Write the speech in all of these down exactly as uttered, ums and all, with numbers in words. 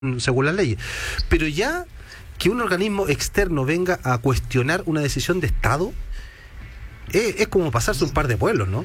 según las leyes. Pero ya que un organismo externo venga a cuestionar una decisión de Estado, es, es como pasarse un par de pueblos, ¿no?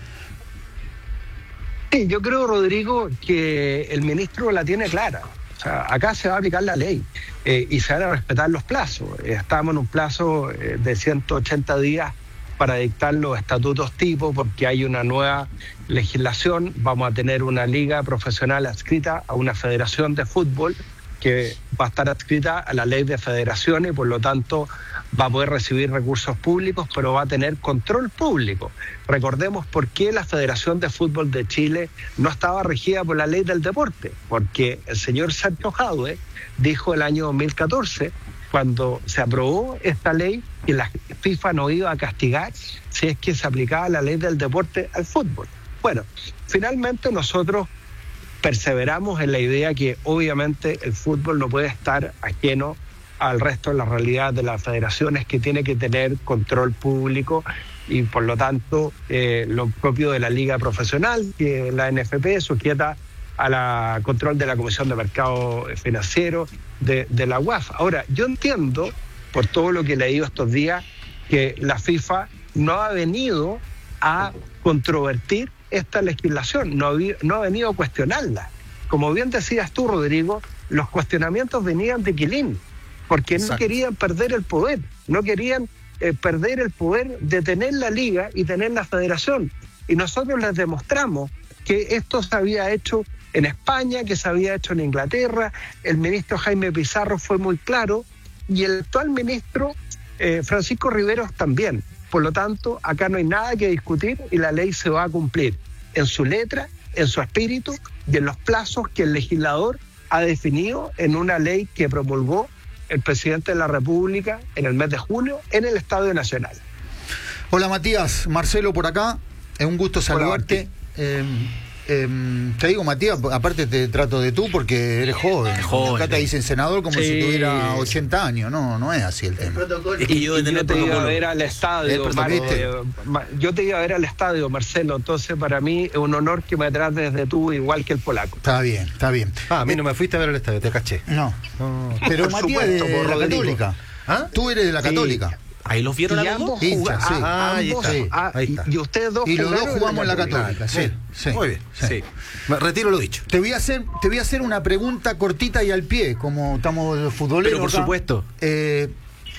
Sí, yo creo, Rodrigo, que el ministro la tiene clara. O sea, acá se va a aplicar la ley eh, y se van a respetar los plazos. Eh, estamos en un plazo eh, de ciento ochenta días para dictar los estatutos tipo, porque hay una nueva legislación. Vamos a tener una liga profesional adscrita a una federación de fútbol que va a estar adscrita a la ley de federaciones y por lo tanto va a poder recibir recursos públicos, pero va a tener control público. Recordemos por qué la Federación de Fútbol de Chile no estaba regida por la ley del deporte, porque el señor Sergio Jadue dijo el año dos mil catorce, cuando se aprobó esta ley, que la FIFA no iba a castigar si es que se aplicaba la ley del deporte al fútbol. Bueno, finalmente nosotros perseveramos en la idea que obviamente el fútbol no puede estar ajeno al resto de la realidad de las federaciones, que tiene que tener control público y por lo tanto eh, lo propio de la liga profesional, que la N F P sujeta a la control de la Comisión de Mercado Financiero de, de la U A F. Ahora, yo entiendo, por todo lo que he leído estos días, que la FIFA no ha venido a controvertir esta legislación, no, no ha venido a cuestionarla. Como bien decías tú, Rodrigo, los cuestionamientos venían de Quilín, porque Exacto. no querían perder el poder, no querían eh, perder el poder de tener la liga y tener la federación. Y nosotros les demostramos que esto se había hecho en España, que se había hecho en Inglaterra. El ministro Jaime Pizarro fue muy claro y el actual ministro eh, Francisco Riveros también. Por lo tanto, acá no hay nada que discutir y la ley se va a cumplir en su letra, en su espíritu y en los plazos que el legislador ha definido en una ley que promulgó el presidente de la República en el mes de junio en el Estadio Nacional. Hola Matías, Marcelo por acá, es un gusto saludarte. Eh, eh, te digo Matías, aparte te trato de tú porque eres joven. joven. Acá te dicen senador como sí. si tuviera ochenta años, no, no es así el tema. El y yo, yo te iba a ver al estadio, Mar, eh, yo te iba a ver al estadio, Marcelo, entonces para mí es un honor que me trates de tú igual que el polaco. Está bien, está bien. Ah, a mí no me fuiste a ver al estadio, te caché. No, no. Pero por Matías supuesto, de por la Rodrigo. Católica. ¿Ah? Tú eres de la Católica. Sí. Ahí los vieron y a los dos. Hincha, sí. Ah, ambos, ahí está. Ah, ahí está. Y ustedes dos y los dos jugamos en la Católica. Católica. Sí, sí. Muy bien. Sí. Sí. Me retiro lo dicho. Te voy a hacer, te voy a hacer una pregunta cortita y al pie, como estamos futboleros. Pero por acá. supuesto. Eh,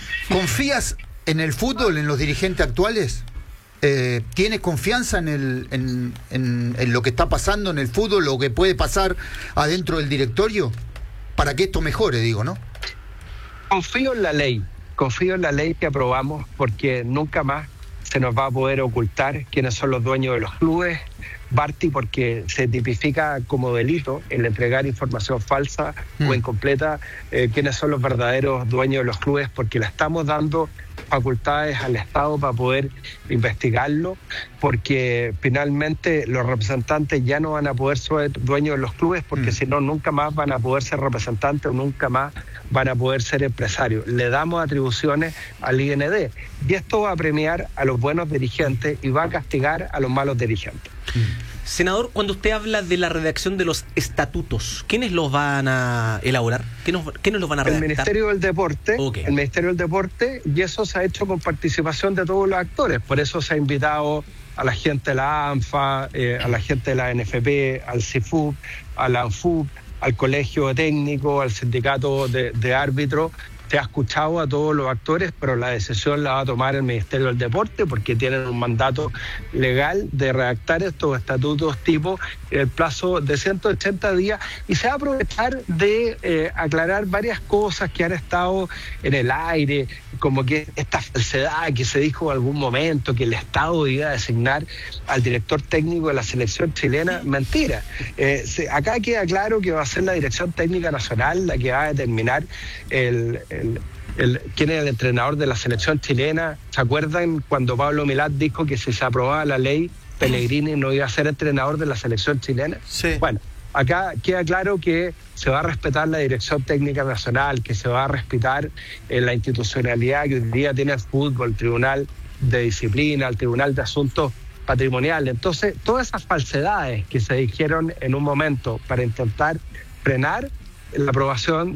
¿Confías en el fútbol, en los dirigentes actuales? Eh, ¿Tienes confianza en, el, en, en, en lo que está pasando en el fútbol, lo que puede pasar adentro del directorio? Para que esto mejore, digo, ¿no? Confío en la ley. Confío en la ley que aprobamos porque nunca más se nos va a poder ocultar quiénes son los dueños de los clubes. Barty, porque se tipifica como delito el entregar información falsa mm. o incompleta, eh, quiénes son los verdaderos dueños de los clubes, porque le estamos dando facultades al Estado para poder investigarlo, porque finalmente los representantes ya no van a poder ser dueños de los clubes, porque mm. si no, nunca más van a poder ser representantes o nunca más van a poder ser empresarios. Le damos atribuciones al I N D y esto va a premiar a los buenos dirigentes y va a castigar a los malos dirigentes. Senador, cuando usted habla de la redacción de los estatutos, ¿quiénes los van a elaborar? ¿Quiénes, quiénes los van a redactar? El Ministerio del Deporte, okay. el Ministerio del Deporte, y eso se ha hecho con participación de todos los actores. Por eso se ha invitado a la gente de la ANFA, eh, a la gente de la N F P, al C I F U P, a la ANFUP, al Colegio Técnico, al Sindicato de, de Árbitros. Se ha escuchado a todos los actores, pero la decisión la va a tomar el Ministerio del Deporte porque tienen un mandato legal de redactar estos estatutos tipo el plazo de ciento ochenta días y se va a aprovechar de eh, aclarar varias cosas que han estado en el aire, como que esta falsedad que se dijo en algún momento, que el Estado iba a designar al director técnico de la selección chilena. Mentira. Eh, se, acá queda claro que va a ser la Dirección Técnica Nacional la que va a determinar el... El, el, quién es el entrenador de la selección chilena. ¿Se acuerdan cuando Pablo Milad dijo que si se aprobaba la ley, Pellegrini no iba a ser entrenador de la selección chilena? Sí. Bueno, acá queda claro que se va a respetar la Dirección Técnica Nacional, que se va a respetar eh, la institucionalidad que hoy día tiene el fútbol, el Tribunal de Disciplina, el Tribunal de Asuntos Patrimoniales. Entonces, todas esas falsedades que se dijeron en un momento para intentar frenar la aprobación